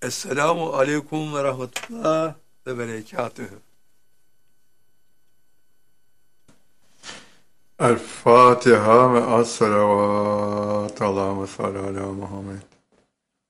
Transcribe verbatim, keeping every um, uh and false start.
Esselamu aleyküm ve rahmetullah ve berekatühü. El Fatiha ve as-salavat. Allahümme salli ala Muhammed.